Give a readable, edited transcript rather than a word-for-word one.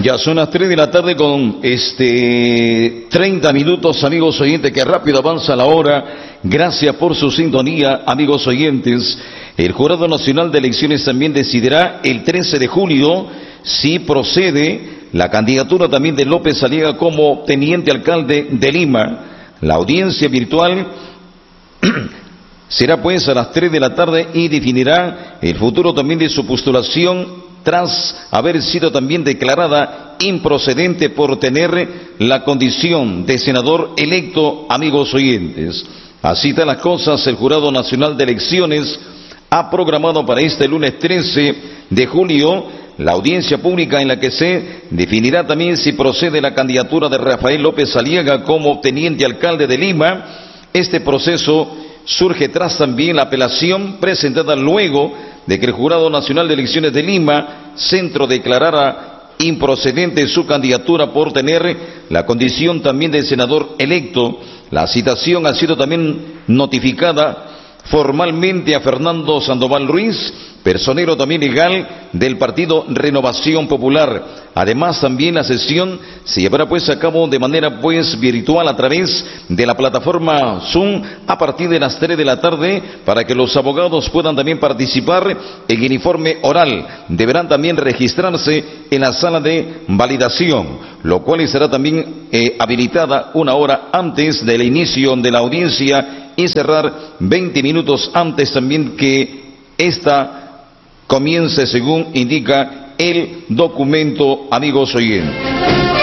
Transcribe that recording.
Ya son las 3 de la tarde con 30 minutos, amigos oyentes, que rápido avanza la hora. Gracias por su sintonía, amigos oyentes. El Jurado Nacional de Elecciones también decidirá el 13 de julio si procede la candidatura también de López Aliaga como teniente alcalde de Lima. La audiencia virtual será pues a las 3 de la tarde y definirá el futuro también de su postulación tras haber sido también declarada improcedente por tener la condición de senador electo, amigos oyentes. Así están las cosas, el Jurado Nacional de Elecciones ha programado para este lunes 13 de julio la audiencia pública en la que se definirá también si procede la candidatura de Rafael López Aliaga como teniente alcalde de Lima. Este proceso surge tras también la apelación presentada luego de que el Jurado Nacional de Elecciones de Lima, centro, declarara improcedente su candidatura por tener la condición también de senador electo. La citación ha sido también notificada formalmente a Fernando Sandoval Ruiz, personero también legal del partido Renovación Popular. Además, también la sesión se llevará pues a cabo de manera pues virtual a través de la plataforma Zoom a partir de las 3 de la tarde para que los abogados puedan también participar en el informe oral. Deberán también registrarse en la sala de validación, lo cual estará también habilitada una hora antes del inicio de la audiencia y cerrar 20 minutos antes también que esta comience, según indica el documento, amigos oyentes.